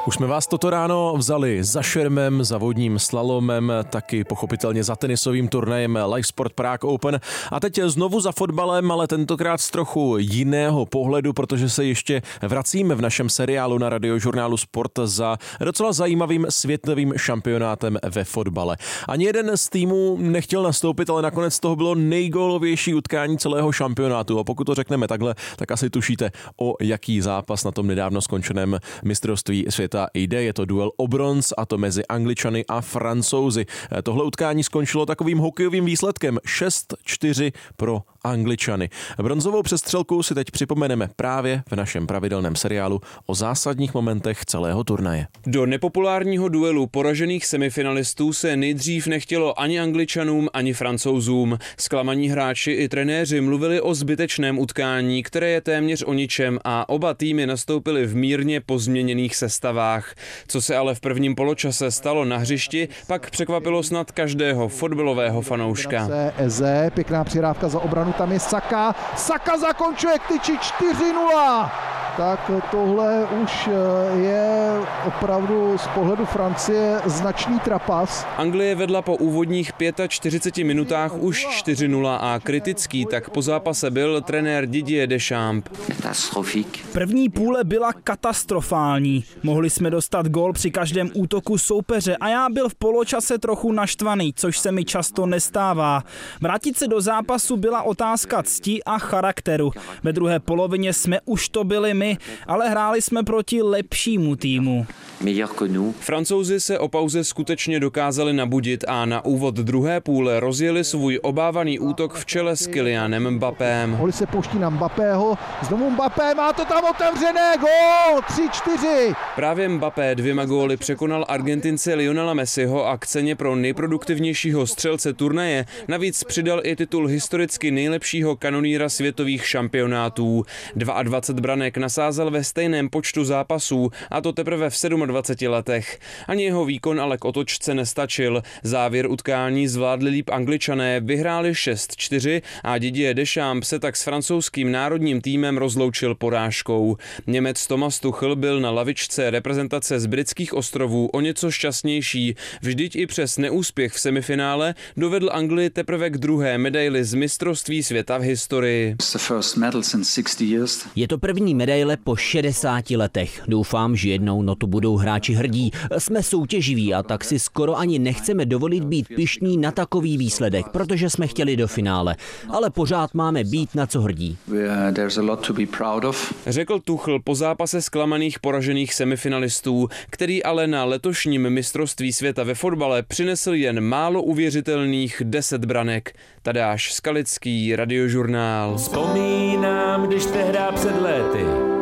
Už jsme vás toto ráno vzali za šermem, za vodním slalomem, taky pochopitelně za tenisovým turnajem Live Sport Prague Open a teď znovu za fotbalem, ale tentokrát z trochu jiného pohledu, protože se ještě vracíme v našem seriálu na Radiožurnálu Sport za docela zajímavým světovým šampionátem ve fotbale. Ani jeden z týmů nechtěl nastoupit, ale nakonec toho bylo nejgólovější utkání celého šampionátu a pokud to řekneme takhle, tak asi tušíte, o jaký zápas na tom nedávno skončeném mistrovství světa jde. Je to duel o bronz a to mezi Angličany a Francouzi. Tohle utkání skončilo takovým hokejovým výsledkem 6-4 pro Angličany. Bronzovou přestřelku si teď připomeneme právě v našem pravidelném seriálu o zásadních momentech celého turnaje. Do nepopulárního duelu poražených semifinalistů se nejdřív nechtělo ani Angličanům, ani Francouzům. Zklamaní hráči i trenéři mluvili o zbytečném utkání, které je téměř o ničem a oba týmy nastoupily v mírně pozměněných sestavách. Co se ale v prvním poločase stalo na hřišti, pak překvapilo snad každého fotbalového fanouška. Eze, pěkná přihrávka za obranu, tam je Saka. Saka zakončuje k tyči 4-0. Tak tohle už je opravdu z pohledu Francie značný trapas. Anglie vedla po úvodních 45 minutách už 4-0 a kritický tak po zápase byl trenér Didier Deschamps. První půle byla katastrofální. Mohli jsme dostat gól při každém útoku soupeře a já byl v poločase trochu naštvaný, což se mi často nestává. Vrátit se do zápasu byla otázka cti a charakteru. Ve druhé polovině jsme už to byli my, ale hráli jsme proti lepšímu týmu. Francouzi se o pauze skutečně dokázali nabudit a na úvod druhé půle rozjeli svůj obávaný útok v čele s Kylianem Mbappém. Mohli se pouští na Mbappého, znovu Mbappé, má to tam otevřené, gól, 3-4. Právě Mbappé 2 góly překonal Argentince Lionela Messiho a k ceně pro nejproduktivnějšího střelce turnaje navíc přidal i titul historicky nejlepšího kanoníra světových šampionátů. 22 branek nasázel ve stejném počtu zápasů, a to teprve v 27 letech. Ani jeho výkon ale k otočce nestačil. Závěr utkání zvládli líp Angličané, vyhráli 6-4 a Didier Deschamps se tak s francouzským národním týmem rozloučil porážkou. Němec Thomas Tuchel byl na lavičce reprezentace z Britských ostrovů o něco šťastnější. Vždyť i přes neúspěch v semifinále dovedl Anglii teprve k druhé medaili z mistrovství světa v historii. Je to první medaile po 60 letech. Doufám, že jednou na to budou hráči hrdí. Jsme soutěživí a tak si skoro ani nechceme dovolit být pyšní na takový výsledek, protože jsme chtěli do finále. Ale pořád máme být na co hrdí. Řekl Tuchel po zápase zklamaných poražených semifinalistů, který ale na letošním mistrovství světa ve fotbale přinesl jen málo uvěřitelných 10 branek. Tadáš Skalický, Radiožurnál. Vzpomínám, když tehdy před léty